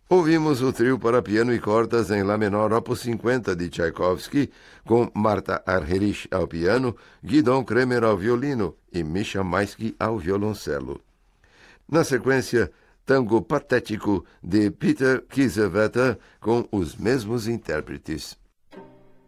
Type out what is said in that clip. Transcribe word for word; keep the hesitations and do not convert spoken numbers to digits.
Ouvimos o trio para piano e cordas em Lá menor opus cinquenta de Tchaikovsky, com Marta Argerich ao piano, Guidon Kremer ao violino e Misha Maisky ao violoncelo. Na sequência, Tango Patético de Peter Kiesewetter com os mesmos intérpretes.